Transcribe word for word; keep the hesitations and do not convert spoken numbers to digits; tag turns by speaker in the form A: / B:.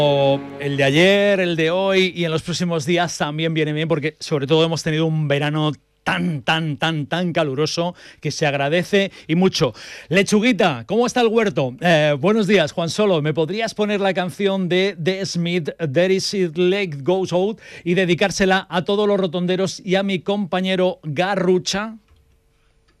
A: El de ayer, el de hoy y en los próximos días también viene bien porque sobre todo hemos tenido un verano tan, tan, tan, tan caluroso que se agradece y mucho. Lechuguita, ¿cómo está el huerto? Eh, buenos días, Juan Solo. ¿Me podrías poner la canción de The Smith, There Is It Leg Goes Out, y dedicársela a todos los rotonderos y a mi compañero Garrucha?